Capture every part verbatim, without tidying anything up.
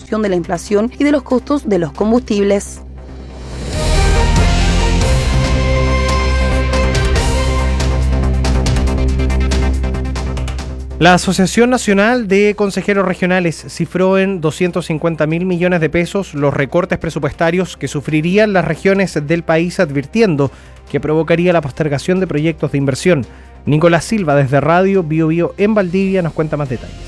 evolución de la inflación y de los costos de los combustibles. La Asociación Nacional de Consejeros Regionales cifró en doscientos cincuenta mil millones de pesos los recortes presupuestarios que sufrirían las regiones del país, advirtiendo que provocaría la postergación de proyectos de inversión. Nicolás Silva, desde Radio Bio Bio en Valdivia, nos cuenta más detalles.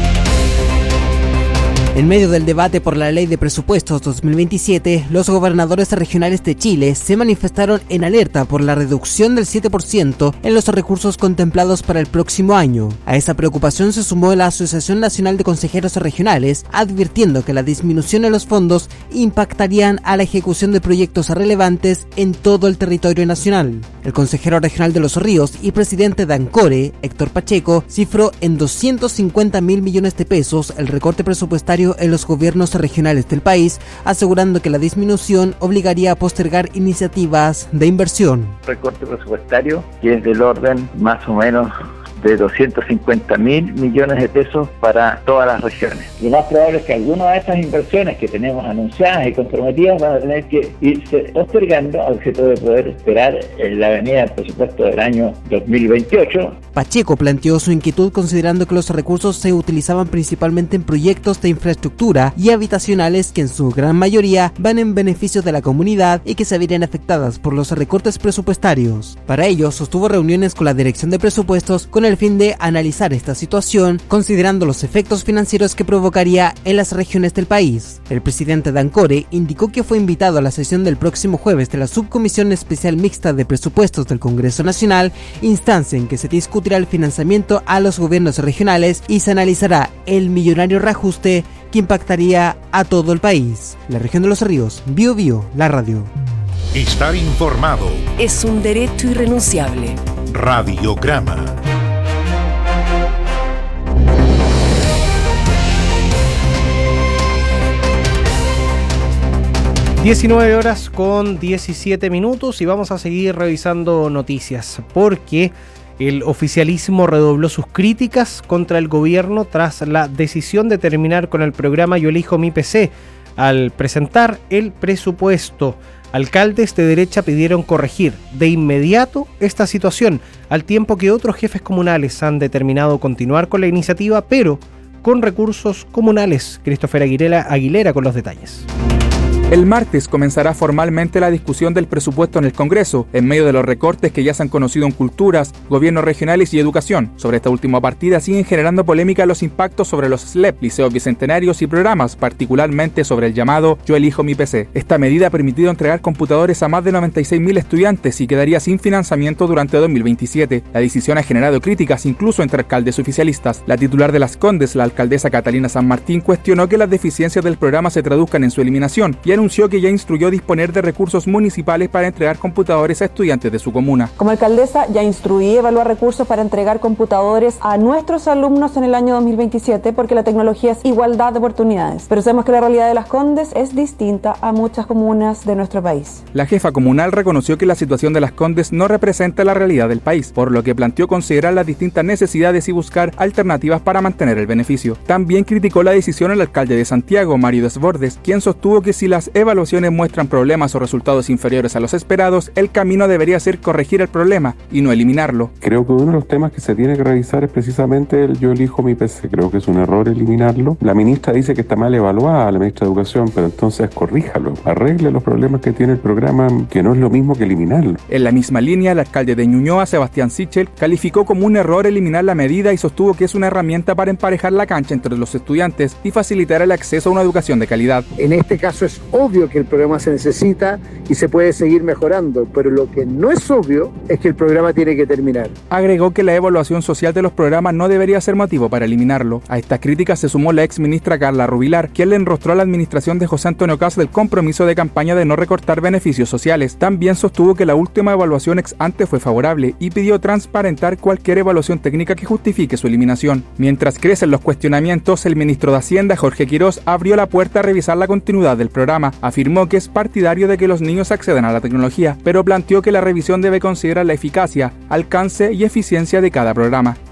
En medio del debate por la Ley de Presupuestos dos mil veintisiete, los gobernadores regionales de Chile se manifestaron en alerta por la reducción del siete por ciento en los recursos contemplados para el próximo año. A esa preocupación se sumó la Asociación Nacional de Consejeros Regionales, advirtiendo que la disminución en los fondos impactarían a la ejecución de proyectos relevantes en todo el territorio nacional. El consejero regional de Los Ríos y presidente de ANCORE, Héctor Pacheco, cifró en doscientos cincuenta mil millones de pesos el recorte presupuestario en los gobiernos regionales del país, asegurando que la disminución obligaría a postergar iniciativas de inversión. Recorte presupuestario que es del orden más o menos de doscientos cincuenta mil millones de pesos para todas las regiones. Lo más probable es que algunas de estas inversiones que tenemos anunciadas y comprometidas van a tener que irse postergando al objeto de poder esperar en la venida del presupuesto del año dos mil veintiocho. Pacheco planteó su inquietud considerando que los recursos se utilizaban principalmente en proyectos de infraestructura y habitacionales que en su gran mayoría van en beneficio de la comunidad y que se verían afectadas por los recortes presupuestarios. Para ello, sostuvo reuniones con la Dirección de Presupuestos con el fin de analizar esta situación, considerando los efectos financieros que provocaría en las regiones del país. El presidente de ANCORE indicó que fue invitado a la sesión del próximo jueves de la Subcomisión Especial Mixta de Presupuestos del Congreso Nacional, instancia en que se discutirá el financiamiento a los gobiernos regionales y se analizará el millonario reajuste que impactaría a todo el país. La región de Los Ríos, Bio Bio, la radio. Estar informado es un derecho irrenunciable. Radiograma. diecinueve horas con diecisiete minutos y vamos a seguir revisando noticias porque el oficialismo redobló sus críticas contra el gobierno tras la decisión de terminar con el programa Yo Elijo Mi P C al presentar el presupuesto. Alcaldes de derecha pidieron corregir de inmediato esta situación, al tiempo que otros jefes comunales han determinado continuar con la iniciativa, pero con recursos comunales. Christopher Aguilera, Aguilera con los detalles. El martes comenzará formalmente la discusión del presupuesto en el Congreso, en medio de los recortes que ya se han conocido en culturas, gobiernos regionales y educación. Sobre esta última partida siguen generando polémica los impactos sobre los S L E P, liceos bicentenarios y programas, particularmente sobre el llamado Yo Elijo Mi P C. Esta medida ha permitido entregar computadores a más de noventa y seis mil estudiantes y quedaría sin financiamiento durante dos mil veintisiete. La decisión ha generado críticas incluso entre alcaldes oficialistas. La titular de Las Condes, la alcaldesa Catalina San Martín, cuestionó que las deficiencias del programa se traduzcan en su eliminación y anunció que ya instruyó disponer de recursos municipales para entregar computadores a estudiantes de su comuna. Como alcaldesa ya instruí evaluar recursos para entregar computadores a nuestros alumnos en el año dos mil veintisiete porque la tecnología es igualdad de oportunidades. Pero sabemos que la realidad de Las Condes es distinta a muchas comunas de nuestro país. La jefa comunal reconoció que la situación de Las Condes no representa la realidad del país, por lo que planteó considerar las distintas necesidades y buscar alternativas para mantener el beneficio. También criticó la decisión al alcalde de Santiago, Mario Desbordes, quien sostuvo que si las evaluaciones muestran problemas o resultados inferiores a los esperados, el camino debería ser corregir el problema y no eliminarlo. Creo que uno de los temas que se tiene que revisar es precisamente el Yo Elijo Mi P C. Creo que es un error eliminarlo. La ministra dice que está mal evaluada, la ministra de Educación, pero entonces corríjalo, arregle los problemas que tiene el programa, que no es lo mismo que eliminarlo. En la misma línea, el alcalde de Ñuñoa, Sebastián Sichel, calificó como un error eliminar la medida y sostuvo que es una herramienta para emparejar la cancha entre los estudiantes y facilitar el acceso a una educación de calidad. En este caso es obvio que el programa se necesita y se puede seguir mejorando, pero lo que no es obvio es que el programa tiene que terminar. Agregó que la evaluación social de los programas no debería ser motivo para eliminarlo. A estas críticas se sumó la ex ministra Carla Rubilar, quien le enrostró a la administración de José Antonio Caz del compromiso de campaña de no recortar beneficios sociales. También sostuvo que la última evaluación ex ante fue favorable y pidió transparentar cualquier evaluación técnica que justifique su eliminación. Mientras crecen los cuestionamientos, el ministro de Hacienda, Jorge Quirós, abrió la puerta a revisar la continuidad del programa. Afirmó que es partidario de que los niños accedan a la tecnología, pero planteó que la revisión debe considerar la eficacia, alcance y eficiencia de cada programa.